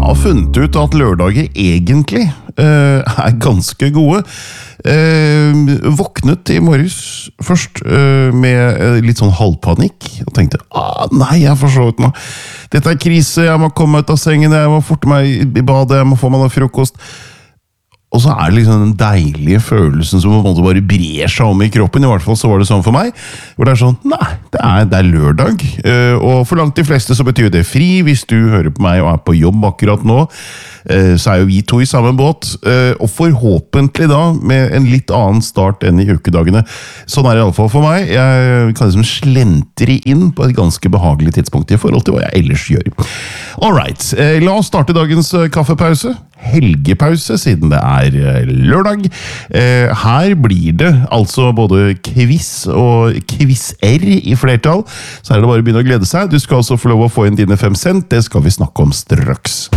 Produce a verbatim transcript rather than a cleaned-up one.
har funnet ut at lørdager egentlig uh, er ganske gode. Uh, våknet i morges først uh, med uh, litt sånn halvpanikk og tenkte, ah, nei, jeg har forstått meg. Dette er krise, jeg må komme ut av sengen, jeg må forte meg i badet, jeg må få meg noe frokost. Og så er det liksom den deilige følelsen som på en måte bare brer seg om i kroppen. I hvert fall så var det sånn for meg. Hvor det er sånn, nei, det er, det er lørdag. Uh, og for langt de fleste så betyr det fri. Hvis du hører på meg og er på jobb akkurat nå, uh, så er jo vi to i samme båt. Uh, og forhåpentlig da, med en litt annen start enn i ukedagene. Sånn er det i alle fall for meg. Jeg kan liksom slentre inn på et ganske behagelig tidspunkt i forhold til hva jeg ellers gjør. Alright, uh, la oss starte dagens uh, kaffepause. Helgepause, siden det er lørdag. Her blir det altså både quiz og quiz-er i flertall, så er det bare å begynne å glede seg. Du skal altså få lov å få inn dine fem cent, det skal vi snakke om straks.